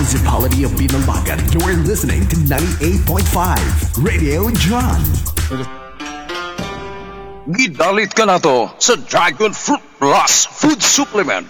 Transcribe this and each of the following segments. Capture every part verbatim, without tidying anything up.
Municipality of Binalbagan. You're listening to ninety-eight point five Radio John. Gidalit ka na to sa Dragon Fruit Plus Food Supplement.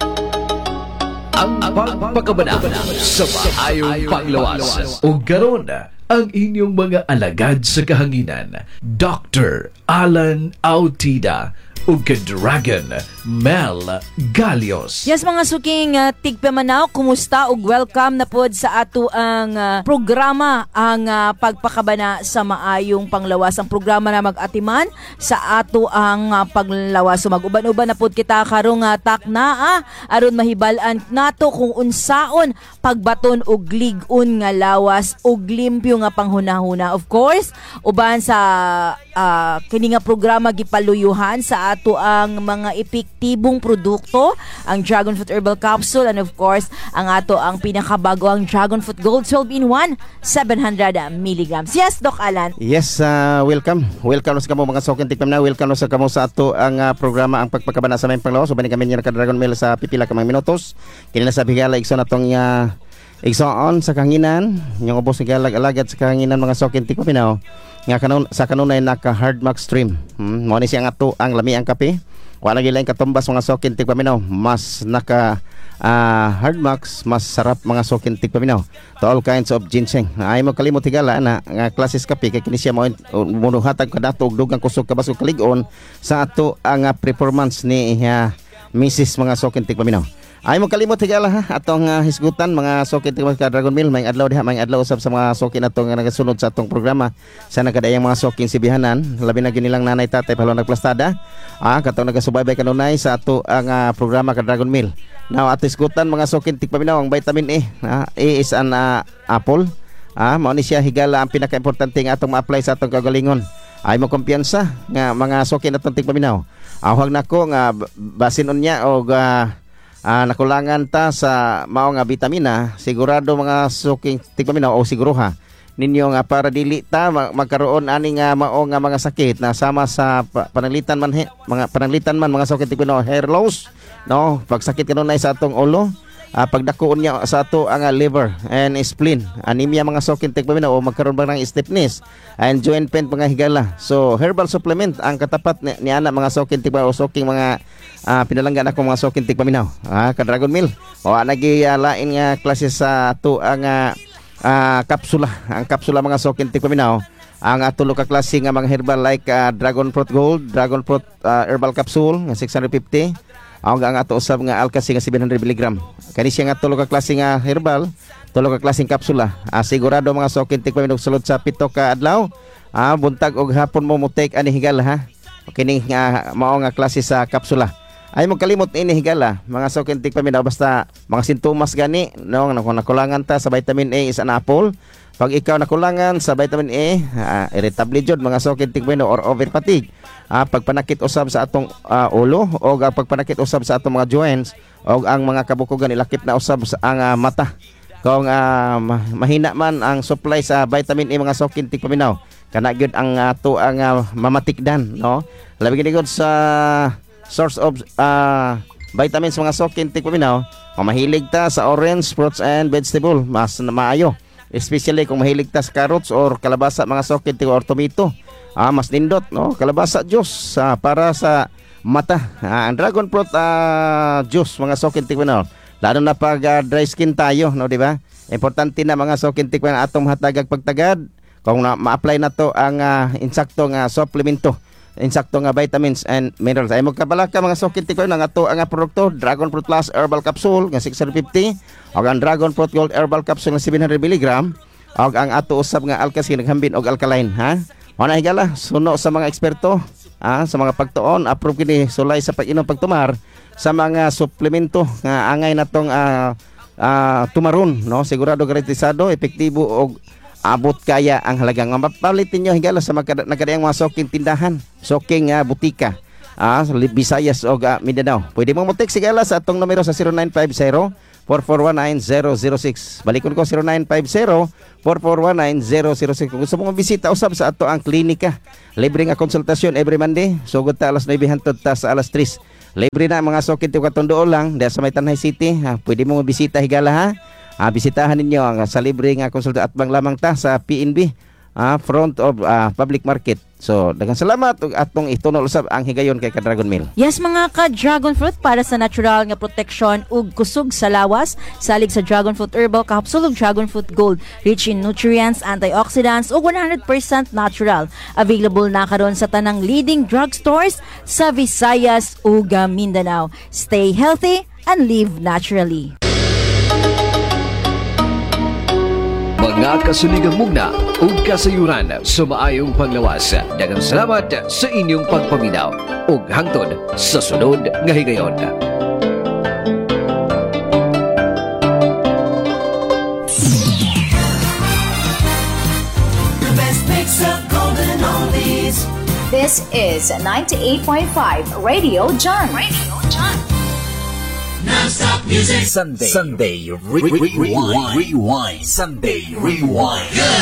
Ang pagpakabana sa maayong panglawas. O garon ang inyong mga alagad sa kahanginan. Doctor Alan Autida o ka-Dragon Mel Galios. Yes, mga suking uh, tigpamanaw, kumusta ug welcome na pod sa ato ang uh, programa, ang uh, pagpakabana sa maayong panglawas. Ang programa na mag-atiman sa ato ang uh, panglawas. So mag-uban-uban na pod kita karong uh, takna ah, aron mahibalan nato kung unsaon pagbaton og lig-on nga lawas ug limpyo nga panghunahuna. Of course, uban sa uh, kini nga programa gipaluyuhan sa ato ang mga epektibong produkto, ang Dragon Fruit Herbal Capsule, and of course, ang ato ang pinakabago ang Dragon Fruit Gold twelve in one, seven hundred milligrams. Yes, Doc Alan. Yes, uh, welcome. Welcome sa kamo mga sokin tikpam na. Welcome sa kamo sa ato ang uh, programa ang pagpakabana sa mayong panglawas. So bani kami niya ka Dragon Mel sa pipila ka mga minutos. Kini na sa bigala igso natong uh, igsoon sa kahanginan, yung ubos nga alagad sa kahanginan mga sokin tikpam na. Nga kanon sa kanunay naka hard max stream. Hmm, mo ni siya nga to ang lami ang kape. Wala gyud lain katumbas mga sokin tigpaminaw. Mas naka uh, hard max, mas sarap mga sokin tigpaminaw. To all kinds of ginseng. Ay mo kalimot higala na nga klases kape kay kini siya mo munuhatag kadato og dugang kusog kabasog kalig-on sa ato ang uh, performance ni uh, Missus mga sokin tigpaminaw. Ay mo kalimot higala ha atong uh, hisgutan mga sokin tigpaminaw ka Dragon Mill. May adlaw diha, may adlaw usab sa mga sokin atong nga nagasunod sa atong programa sa nagadayang mga sokin sibihanan. Labi na gyud nilang nanay tatay palo nagplastada. Ah, katong nagasubaybay kanunay sa ato ang uh, programa ka Dragon Mill. Now at isgutan mga sokin tigpaminaw ang vitamin A. Ah, A is an uh, apple. Ah, mao ni siya higala ang pinaka-importante nga atong ma-apply sa atong kagalingon. Ay mo kumpiyansa nga mga sokin atong tigpaminaw. Awag nako nga basin unya og uh, uh, nakulangan ta sa mao nga vitamina, sigurado mga soking tigpaminaw o siguro ha ninyo nga para dili ta magkaroon ani nga mao nga mga sakit na sama sa pananglitan man he, mga pananglitan man mga sakit tigpaminaw, hair loss no, pagsakit kanunay sa atong ulo, uh, pagdakuon niya sa ato ang uh, liver and spleen, anemia mga sakit tigpaminaw o magkaroon ba ng stiffness and joint pain mga higala. So herbal supplement ang katapat ni, ni ana mga sakit tigpaminaw o soking mga uh, pinalanggan ako mga sokin tigpaminaw ah, ka Dragon Mill o nagi uh, lain nga klase sa ato ang uh, uh, kapsula, ang kapsula mga sokin tigpaminaw ang ato uh, ka klase nga mga herbal like uh, Dragon Fruit Gold, Dragon Fruit uh, Herbal Capsule nga six hundred fifty ang ang ato usab nga Alka-C nga seven hundred milligrams. Kani siya nga tulo ka klase nga herbal, tulo ka klaseng kapsula. Ah, sigurado mga sokin tigpaminaw sulod sa pito ka adlaw, ah, buntag og hapon mo mo take ani higala ha. Kini nga mao nga klase sa kapsula. Ay mo kalimot ini higala mga sokin tigpaminaw basta mga sintomas gani no kung nakulangan ta sa vitamin A is an apple. Pag ikaw nakulangan sa vitamin A, uh, irritable jud mga sokin tigpaminaw or over fatigue. Ah, pagpanakit usab sa atong uh, ulo o uh, pagpanakit usab sa atong mga joints o ang mga kabukugan ilakip na usab sa ang uh, mata. Kung uh, mahina man ang supply sa vitamin A mga sokin tigpaminaw, kana gyud ang ato uh, ang uh, mamatikdan no. Labi gid sa source of uh, vitamins mga sokin tigpaminaw, kung mahilig ta sa orange fruits and vegetable mas maayo, especially kung mahilig ta sa carrots or kalabasa mga sokin tig or tomato, ah, mas nindot no, kalabasa juice ah, para sa mata. Ah, ang dragon fruit uh, juice mga sokin tigpaminaw, lalo na pag uh, dry skin tayo no, di ba? Importante na mga sokin tigpaminaw atong hatagag pagtagad kung na, ma-apply na to ang uh, insakto nga supplemento, insakto nga vitamins and minerals. Ay magkabalaka mga sokin tigpaminaw nga to ang uh, produkto Dragon Fruit Plus Herbal Capsule nga six hundred fifty o ang Dragon Fruit Gold Herbal Capsule nga seven hundred milligrams o ang ato usab nga Alka-C naghambin og alkaline ha. Ana higala suno sa mga eksperto ah, sa mga pagtuon approve kini sulay sa pag-inom pagtumar sa mga suplemento nga angay natong uh, uh, tumaron no, sigurado garantisado epektibo og abot kaya ang halagang nga mapalitin nyo higala sa nagkadayang mga soking tindahan, soking uh, butika ah, Visayas o uh, Mindanao. Pwede mo mo-text higala sa atong numero sa zero nine five zero, four four one nine, zero zero six. Balikon ko zero nine five zero, four four one nine, zero zero six. Kung gusto mong bisita usab sa ato ang klinika, libre nga konsultasyon every Monday, sugod ta alas nine hangtod ta sa alas tres. Libre na mga sokin ti katong duol lang dahil sa may Tanay City ha. Pwede mo bisita higala ha. Ah, bisitahan ninyo ang sa libre nga konsulta at bang lamang ta sa P N B, ah, front of ah, public market. So, daghang salamat ug atong itunol usab ang higayon kay Ka-Dragon Mill. Yes mga ka-dragon fruit, para sa natural nga protection ug kusog sa lawas, salig sa dragon fruit herbal capsule ug dragon fruit gold, rich in nutrients, antioxidants ug one hundred percent natural. Available na karon sa tanang leading drugstores sa Visayas ug Mindanao. Stay healthy and live naturally. Mga kasuligang mugna ug kasayuran sa maayong panglawas. Daghang salamat sa inyong pagpaminaw ug hangtod sa sunod nga higayon. The best mix of golden oldies. This is ninety-eight point five Radio John. Radio John. Non-stop music. Sunday, Sunday, re- re- rewind, rewind, Sunday, rewind.